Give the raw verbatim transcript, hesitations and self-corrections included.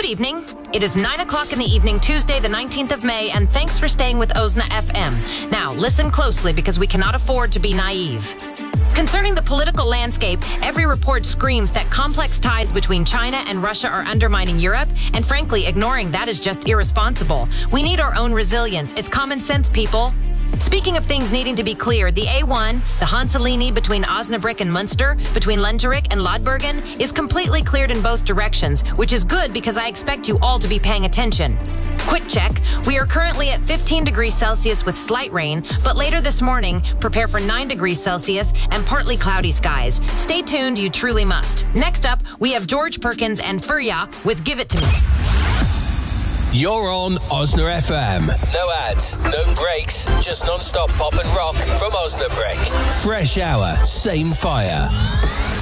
Good evening. It is nine o'clock in the evening, Tuesday, the nineteenth of May, and thanks for staying with O S N A F M. Now, listen closely because we cannot afford to be naive. Concerning the political landscape, every report screams that complex ties between China and Russia are undermining Europe, and frankly, ignoring that is just irresponsible. We need our own resilience. It's common sense, people. Speaking of things needing to be clear, the A one, the Hanselini between Osnabrück and Münster, between Lengerich and Lodbergen, is completely cleared in both directions, which is good because I expect you all to be paying attention. Quick check. We are currently at fifteen degrees Celsius with slight rain, but later this morning, prepare for nine degrees Celsius and partly cloudy skies. Stay tuned, you truly must. Next up, we have George Perkins and Furya with Give It To Me. You're on O S N A F M. No ads, no breaks, just non-stop pop and rock from Osnabrück. Fresh hour, same fire.